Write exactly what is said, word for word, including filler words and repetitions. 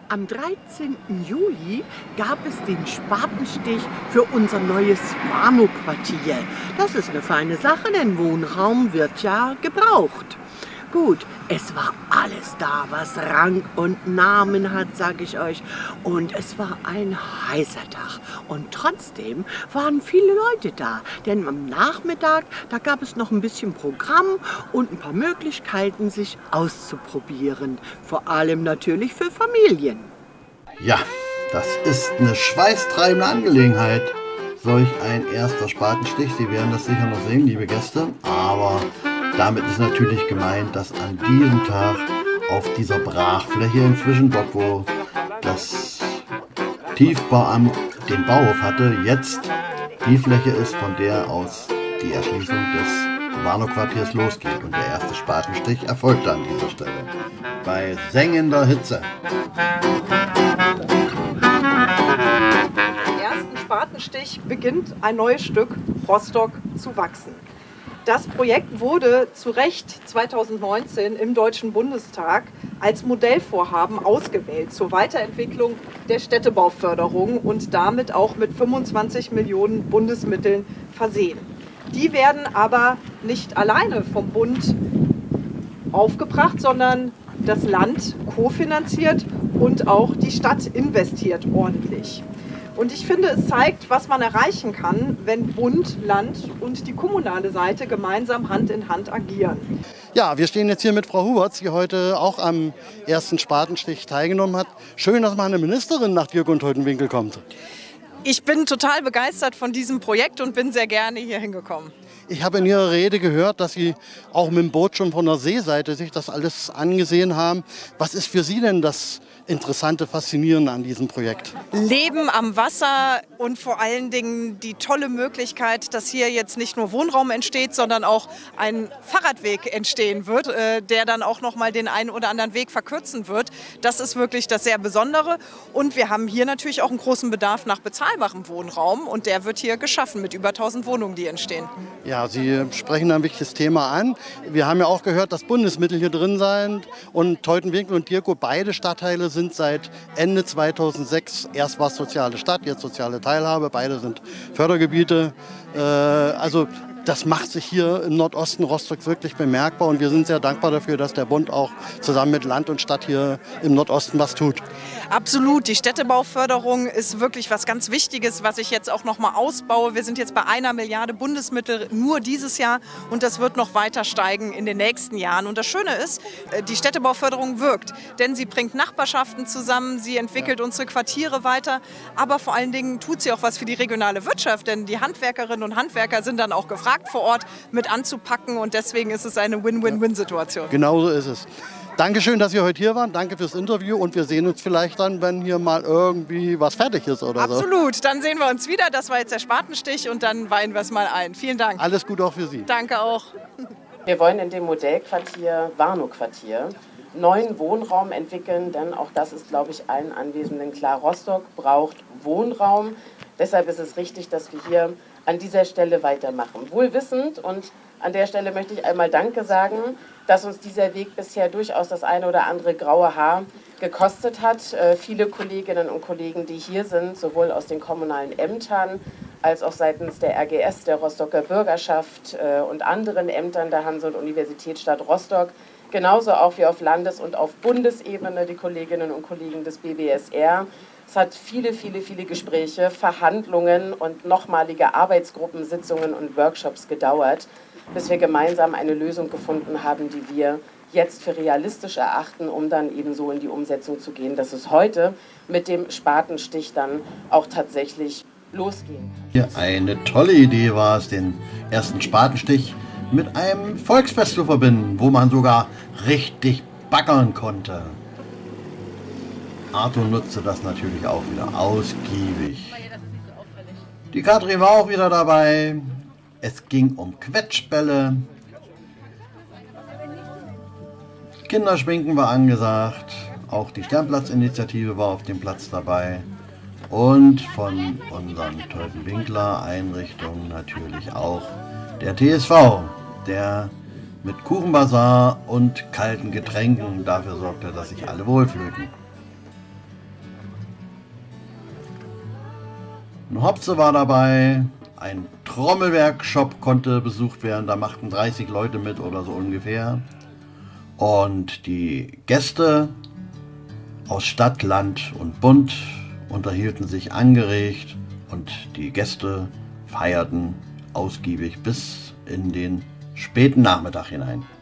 Am dreizehnten Juli gab es den Spatenstich für unser neues Warnow-Quartier. Das ist eine feine Sache, denn Wohnraum wird ja gebraucht. Gut, es war alles da, was Rang und Namen hat, sag ich euch. Und es war ein heißer Tag. Und trotzdem waren viele Leute da. Denn am Nachmittag, da gab es noch ein bisschen Programm und ein paar Möglichkeiten, sich auszuprobieren. Vor allem natürlich für Familien. Ja, das ist eine schweißtreibende Angelegenheit. Solch ein erster Spatenstich. Sie werden das sicher noch sehen, liebe Gäste. Aber damit ist natürlich gemeint, dass an diesem Tag auf dieser Brachfläche inzwischen, dort wo das Tiefbauamt den Bauhof hatte, jetzt die Fläche ist, von der aus die Erschließung des Warnow-Quartiers losgeht. Und der erste Spatenstich erfolgte an dieser Stelle. Bei sengender Hitze. Im ersten Spatenstich beginnt ein neues Stück Rostock zu wachsen. Das Projekt wurde zu Recht zweitausendneunzehn im Deutschen Bundestag als Modellvorhaben ausgewählt zur Weiterentwicklung der Städtebauförderung und damit auch mit fünfundzwanzig Millionen Bundesmitteln versehen. Die werden aber nicht alleine vom Bund aufgebracht, sondern das Land kofinanziert und auch die Stadt investiert ordentlich. Und ich finde, es zeigt, was man erreichen kann, wenn Bund, Land und die kommunale Seite gemeinsam Hand in Hand agieren. Ja, wir stehen jetzt hier mit Frau Huberts, die heute auch am ersten Spatenstich teilgenommen hat. Schön, dass mal eine Ministerin nach Dirk und Teutenwinkel kommt. Ich bin total begeistert von diesem Projekt und bin sehr gerne hier hingekommen. Ich habe in Ihrer Rede gehört, dass Sie auch mit dem Boot schon von der Seeseite sich das alles angesehen haben. Was ist für Sie denn das Interessante, Faszinierende an diesem Projekt? Leben am Wasser und vor allen Dingen die tolle Möglichkeit, dass hier jetzt nicht nur Wohnraum entsteht, sondern auch ein Fahrradweg entstehen wird, äh, der dann auch noch mal den einen oder anderen Weg verkürzen wird. Das ist wirklich das sehr Besondere. Und wir haben hier natürlich auch einen großen Bedarf nach bezahlbarem Wohnraum und der wird hier geschaffen mit über tausend Wohnungen, die entstehen. Ja, Sie sprechen ein wichtiges Thema an. Wir haben ja auch gehört, dass Bundesmittel hier drin sind und Teutenwinkel und Dirkow, beide Stadtteile sind seit Ende zweitausendsechs, erst war es soziale Stadt, jetzt soziale Teilhabe, beide sind Fördergebiete. Äh, also das macht sich hier im Nordosten Rostock wirklich bemerkbar und wir sind sehr dankbar dafür, dass der Bund auch zusammen mit Land und Stadt hier im Nordosten was tut. Absolut, die Städtebauförderung ist wirklich was ganz Wichtiges, was ich jetzt auch noch mal ausbaue. Wir sind jetzt bei einer Milliarde Bundesmittel nur dieses Jahr und das wird noch weiter steigen in den nächsten Jahren. Und das Schöne ist, die Städtebauförderung wirkt, denn sie bringt Nachbarschaften zusammen, sie entwickelt unsere Quartiere weiter, aber vor allen Dingen tut sie auch was für die regionale Wirtschaft, denn die Handwerkerinnen und Handwerker sind dann auch gefragt, vor Ort mit anzupacken und deswegen ist es eine Win-Win-Win-Situation. Genau so ist es. Dankeschön, dass Sie heute hier waren. Danke fürs Interview und wir sehen uns vielleicht dann, wenn hier mal irgendwie was fertig ist oder so. Absolut, dann sehen wir uns wieder. Das war jetzt der Spatenstich und dann weihen wir es mal ein. Vielen Dank. Alles Gute auch für Sie. Danke auch. Wir wollen in dem Modellquartier Warnow-Quartier neuen Wohnraum entwickeln, denn auch das ist, glaube ich, allen Anwesenden klar. Rostock braucht Wohnraum. Deshalb ist es richtig, dass wir hier an dieser Stelle weitermachen. Wohl wissend, und an der Stelle möchte ich einmal Danke sagen, dass uns dieser Weg bisher durchaus das eine oder andere graue Haar gekostet hat. Äh, viele Kolleginnen und Kollegen, die hier sind, sowohl aus den kommunalen Ämtern als auch seitens der R G S, der Rostocker Bürgerschaft äh, und anderen Ämtern der Hanse- und Universitätsstadt Rostock, genauso auch wie auf Landes- und auf Bundesebene die Kolleginnen und Kollegen des B B S R. Es hat viele, viele, viele Gespräche, Verhandlungen und nochmalige Arbeitsgruppensitzungen und Workshops gedauert, bis wir gemeinsam eine Lösung gefunden haben, die wir jetzt für realistisch erachten, um dann eben so in die Umsetzung zu gehen, dass es heute mit dem Spatenstich dann auch tatsächlich losgehen kann. Ja, eine tolle Idee war es, den ersten Spatenstich mit einem Volksfest zu verbinden, wo man sogar richtig baggern konnte. Arthur nutzte das natürlich auch wieder ausgiebig. Die Katrin war auch wieder dabei. Es ging um Quetschbälle. Kinderschminken war angesagt. Auch die Sternplatz-Initiative war auf dem Platz dabei. Und von unseren Teutenwinkler Einrichtungen natürlich auch der T S V, der mit Kuchenbazar und kalten Getränken dafür sorgte, dass sich alle wohlfühlten. Ein Hopse war dabei, ein Trommelwerkshop konnte besucht werden, da machten dreißig Leute mit oder so ungefähr. Und die Gäste aus Stadt, Land und Bund unterhielten sich angeregt und die Gäste feierten ausgiebig bis in den späten Nachmittag hinein.